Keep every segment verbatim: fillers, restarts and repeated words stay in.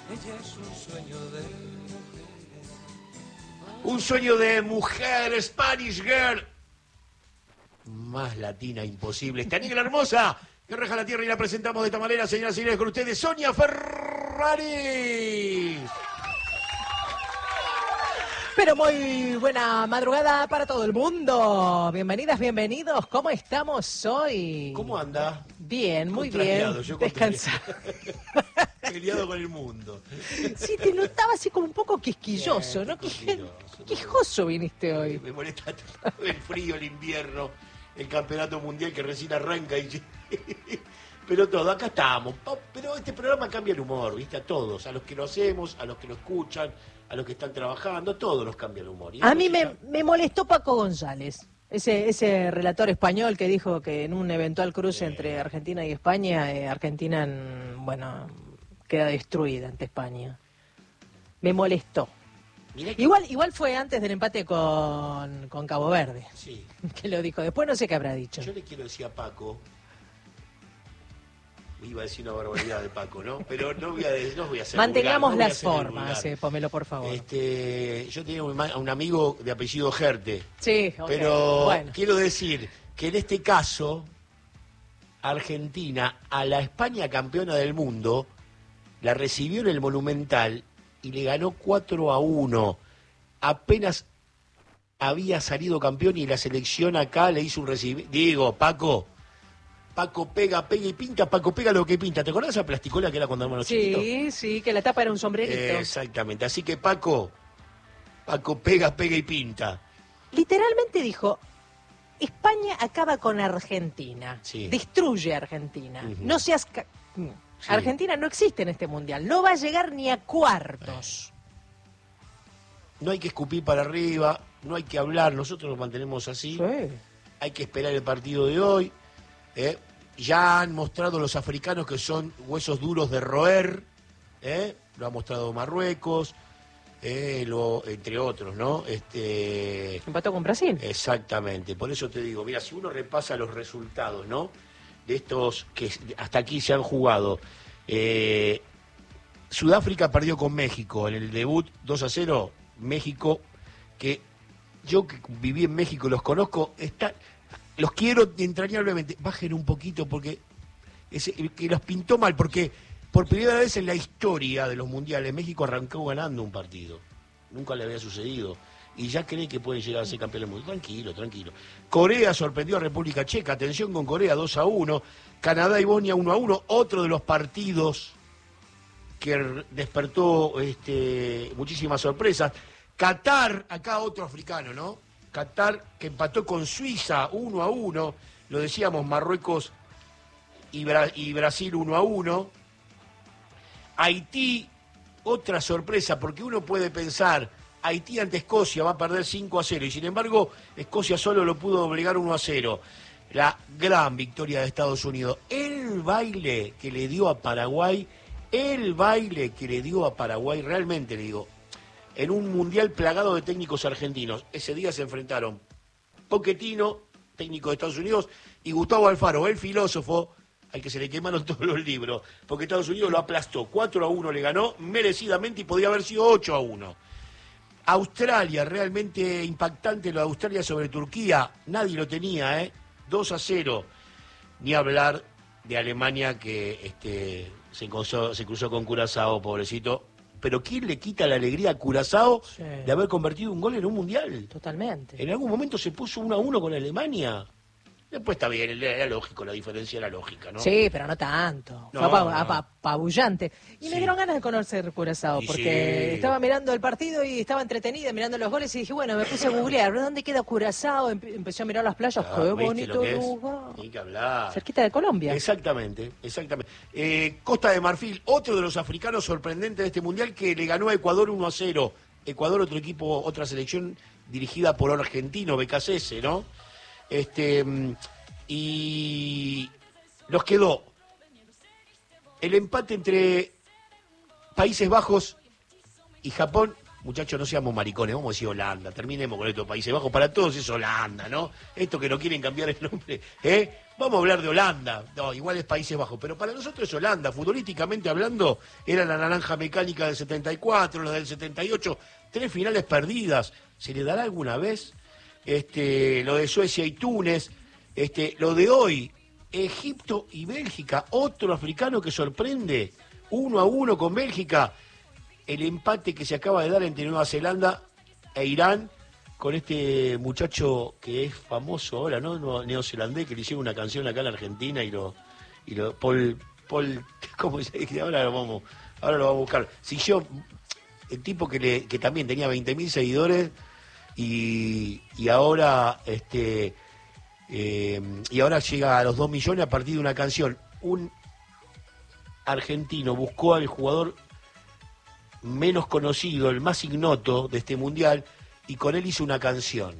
Ella es un sueño de mujer. Un sueño de mujer, Spanish Girl. Más latina imposible. Esta negra hermosa que reja la tierra y la presentamos de esta manera, señoras y señores, con ustedes, Sonia Ferrari. Pero muy buena madrugada para todo el mundo. Bienvenidas, bienvenidos. ¿Cómo estamos hoy? ¿Cómo anda? Bien, muy bien. Descansado. Peleado con el mundo. Sí, te notaba así como un poco quisquilloso, ¿no? Quisquilloso, Quijoso viniste hoy. Me molesta el frío, el invierno, el campeonato mundial que recién arranca. Y... Pero todo, acá estamos. Pero este programa cambia el humor, ¿viste? A todos, a los que lo hacemos, a los que lo escuchan, a los que están trabajando, a todos nos cambia el humor. A mí me, me molestó Paco González, ese ese relator español que dijo que en un eventual cruce eh. entre Argentina y España, eh, Argentina, bueno, queda destruida ante España. Me molestó. Que... Igual igual fue antes del empate con, con Cabo Verde, sí. Que lo dijo. Después no sé qué habrá dicho. Yo le quiero decir a Paco... Iba a decir una barbaridad de Paco, ¿no? Pero no voy a, no voy a hacer Mantengamos vulgar, no las formas, eh, Pomelo, por favor. Este, yo tenía un, un amigo de apellido Gerte. Sí, okay. Pero bueno. Quiero decir que en este caso, Argentina, a la España campeona del mundo, la recibió en el Monumental y le ganó cuatro a uno. Apenas había salido campeón y la selección acá le hizo un recibimiento. Digo, Paco... Paco pega, pega y pinta, Paco pega lo que pinta. ¿Te acordás de esa plasticola que era cuando éramos chiquitos? Sí, sí, que la tapa era un sombrerito. Eh, exactamente, así que Paco, Paco pega, pega y pinta. Literalmente dijo, España acaba con Argentina, sí. Destruye a Argentina. Uh-huh. No seas... Ca... Sí. Argentina no existe en este mundial, no va a llegar ni a cuartos. No hay que escupir para arriba, no hay que hablar, nosotros nos mantenemos así. Sí. Hay que esperar el partido de hoy. ¿eh? Ya han mostrado los africanos que son huesos duros de roer, ¿eh? Lo ha mostrado Marruecos, ¿eh? Lo, entre otros, ¿no? Este... Empató con Brasil. Exactamente, por eso te digo, mira, si uno repasa los resultados, ¿no? De estos que hasta aquí se han jugado. Eh, Sudáfrica perdió con México en el debut dos a cero. México, que yo que viví en México, los conozco, está... Los quiero entrañablemente. Bajen un poquito porque ese, que los pintó mal, porque por primera vez en la historia de los mundiales México arrancó ganando un partido. Nunca le había sucedido. Y ya cree que puede llegar a ser campeón del mundo. Tranquilo, tranquilo. Corea sorprendió a República Checa. Atención con Corea, dos a uno. Canadá y Bosnia uno a uno. Otro de los partidos que despertó este, muchísimas sorpresas. Qatar, acá otro africano, ¿no? Qatar, que empató con Suiza uno a uno, lo decíamos, Marruecos y, Bra- y Brasil uno a uno. Haití, otra sorpresa, porque uno puede pensar, Haití ante Escocia va a perder cinco a cero, y sin embargo, Escocia solo lo pudo doblegar uno a cero. La gran victoria de Estados Unidos. El baile que le dio a Paraguay, el baile que le dio a Paraguay, realmente le digo, en un mundial plagado de técnicos argentinos. Ese día se enfrentaron Pochettino, técnico de Estados Unidos, y Gustavo Alfaro, el filósofo, al que se le quemaron todos los libros, porque Estados Unidos lo aplastó. cuatro a uno le ganó, merecidamente, y podía haber sido ocho a uno. Australia, realmente impactante lo de Australia sobre Turquía. Nadie lo tenía, ¿eh? dos a cero. Ni hablar de Alemania, que este, se, cruzó, se cruzó con Curazao, pobrecito. Pero ¿quién le quita la alegría a Curazao sí. de haber convertido un gol en un mundial? Totalmente. En algún momento se puso uno a uno con Alemania. Después está bien, era lógico, la diferencia era lógica, ¿no? Sí, pero no tanto. No, Fue apa- no. apa- apabullante. Y Sí. me dieron ganas de conocer Curazao, Y porque sí. estaba mirando el partido y estaba entretenida mirando los goles y dije, bueno, me puse a googlear, ¿dónde queda Curazao? Empe- empecé a mirar las playas, Ah, qué ¿viste bonito lo que es? lugar. Hay que hablar. Cerquita de Colombia. Exactamente, exactamente. Eh, Costa de Marfil, otro de los africanos sorprendentes de este mundial, que le ganó a Ecuador uno a cero. Ecuador, otro equipo, otra selección dirigida por argentino, B K C S, ¿no? Este, y nos quedó el empate entre Países Bajos y Japón. Muchachos, no seamos maricones, vamos a decir Holanda, terminemos con estos Países Bajos, para todos es Holanda, ¿no? Esto que no quieren cambiar el nombre, ¿eh? Vamos a hablar de Holanda, no, igual es Países Bajos, pero para nosotros es Holanda, futbolísticamente hablando, era la naranja mecánica del setenta y cuatro, la del setenta y ocho, tres finales perdidas, ¿se le dará alguna vez? Este, lo de Suecia y Túnez, este, lo de hoy, Egipto y Bélgica, otro africano que sorprende, uno a uno con Bélgica, el empate que se acaba de dar entre Nueva Zelanda e Irán, con este muchacho que es famoso ahora, ¿no? Neozelandés, que le hicieron una canción acá en la Argentina y lo, y lo Paul, Paul, ¿cómo se dice? Ahora lo vamos, ahora lo vamos a buscar. Si yo, el tipo que le, que también tenía veinte mil seguidores y, y ahora, este, eh, y ahora llega a los dos millones a partir de una canción. Un argentino buscó al jugador menos conocido, el más ignoto de este mundial, y con él hizo una canción.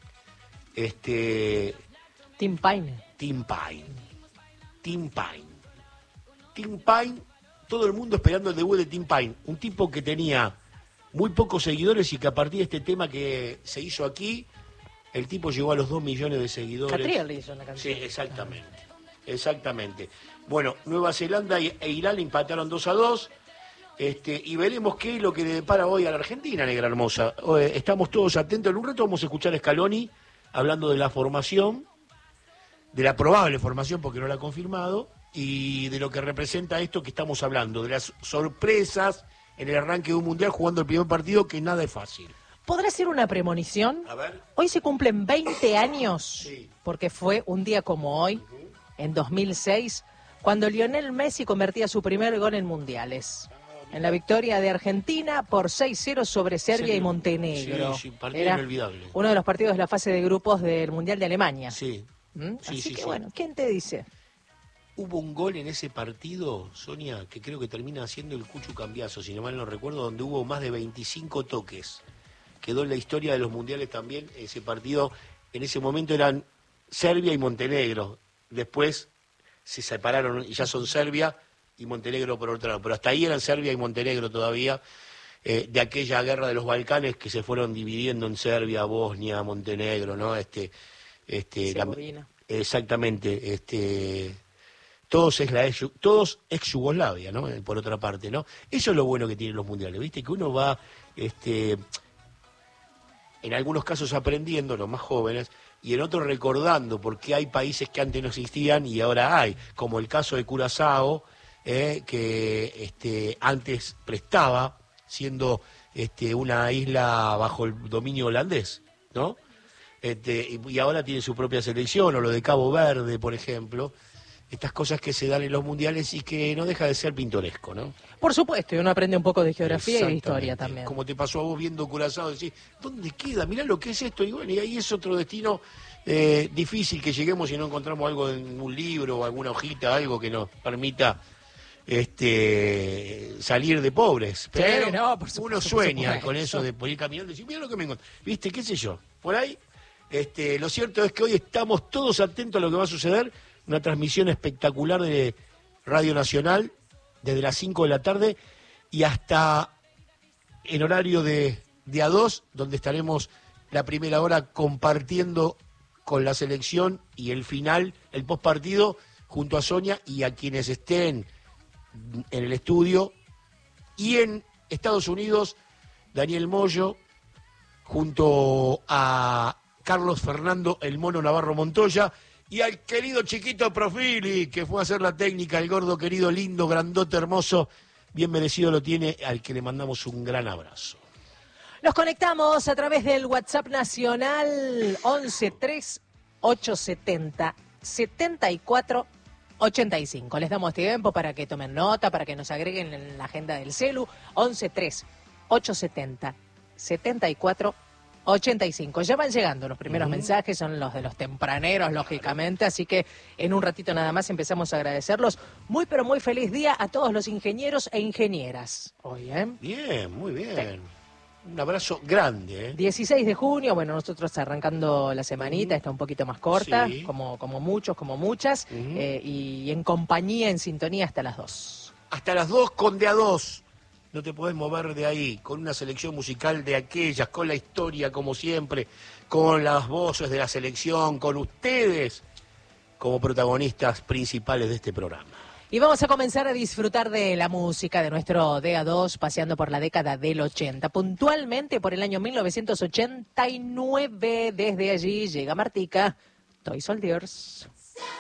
Este. Tim Payne. Tim Payne. Tim Payne. Tim Payne, todo el mundo esperando el debut de Tim Payne. Un tipo que tenía muy pocos seguidores y que a partir de este tema que se hizo aquí, el tipo llegó a los dos millones de seguidores. Catriel le hizo una canción. Sí, exactamente. Exactamente. Bueno, Nueva Zelanda e Irán empataron dos a dos. Este, y veremos qué es lo que le depara hoy a la Argentina, negra hermosa. Eh, estamos todos atentos. En un rato vamos a escuchar a Scaloni hablando de la formación, de la probable formación, porque no la ha confirmado, y de lo que representa esto que estamos hablando, de las sorpresas en el arranque de un mundial jugando el primer partido, que nada es fácil. ¿Podrá ser una premonición? A ver. Hoy se cumplen veinte años, Sí. porque fue un día como hoy, uh-huh. en dos mil seis, cuando Lionel Messi convertía su primer gol en mundiales. En la victoria de Argentina por seis cero sobre Serbia y Montenegro. Sí, sí, partido Era inolvidable. uno de los partidos de la fase de grupos del Mundial de Alemania. Sí. ¿Mm? sí Así sí, que sí. bueno, ¿quién te dice? Hubo un gol en ese partido, Sonia, que creo que termina siendo el Cuchu Cambiazo, si no mal no recuerdo, donde hubo más de veinticinco toques. Quedó en la historia de los mundiales también ese partido. En ese momento eran Serbia y Montenegro. Después se separaron y ya son Serbia y Montenegro por otro lado, pero hasta ahí eran Serbia y Montenegro todavía, eh, de aquella guerra de los Balcanes que se fueron dividiendo en Serbia, Bosnia, Montenegro, ¿no? Este, este, la, exactamente, este, todos es la ex, todos ex Yugoslavia, ¿no? Por otra parte, ¿no? Eso es lo bueno que tienen los mundiales, ¿viste? Que uno va, este, en algunos casos aprendiendo, los más jóvenes, y en otros recordando, porque hay países que antes no existían y ahora hay, como el caso de Curazao. Eh, que este, antes prestaba, siendo este, una isla bajo el dominio holandés, ¿no? Este, y, y ahora tiene su propia selección, o lo de Cabo Verde, por ejemplo. Estas cosas que se dan en los mundiales y que no deja de ser pintoresco, ¿no? Por supuesto, y uno aprende un poco de geografía y de historia también. Como te pasó a vos viendo Curazao, decís, ¿dónde queda? Mirá lo que es esto. Y bueno, y ahí es otro destino eh, difícil que lleguemos y no encontramos algo en un libro o alguna hojita, algo que nos permita este salir de pobres, pero sí, no, por supuesto, uno sueña por con eso de poder ir caminando y decir, mira lo que me encontré, viste, qué sé yo, por ahí, este, lo cierto es que hoy estamos todos atentos a lo que va a suceder, una transmisión espectacular de Radio Nacional, desde las cinco de la tarde y hasta en horario de, de A dos, donde estaremos la primera hora compartiendo con la selección y el final, el postpartido, junto a Sonia y a quienes estén en el estudio, y en Estados Unidos Daniel Moyo junto a Carlos Fernando el Mono Navarro Montoya y al querido chiquito Profili que fue a hacer la técnica, el gordo querido, lindo, grandote, hermoso, bien merecido lo tiene, al que le mandamos un gran abrazo. Nos conectamos a través del WhatsApp nacional once tres ocho setenta setenta y cuatro ochenta y cinco. Les damos tiempo para que tomen nota, para que nos agreguen en la agenda del celu. once tres ocho setenta setenta y cuatro ochenta y cinco. Ya van llegando los primeros uh-huh. mensajes, son los de los tempraneros, lógicamente, así que en un ratito nada más empezamos a agradecerlos. Muy pero muy feliz día a todos los ingenieros e ingenieras hoy, ¿eh? Bien, muy bien. Sí. Un abrazo grande, ¿eh? dieciséis de junio, bueno, nosotros arrancando la semanita, uh-huh. está un poquito más corta, sí. como, como muchos, como muchas, uh-huh. eh, y en compañía, en sintonía hasta las dos. Hasta las dos con de a dos. No te podés mover de ahí, con una selección musical de aquellas, con la historia como siempre, con las voces de la selección, con ustedes, como protagonistas principales de este programa. Y vamos a comenzar a disfrutar de la música de nuestro D A dos, paseando por la década del ochenta. Puntualmente por el año mil novecientos ochenta y nueve, desde allí llega Martica, Toy Soldiers.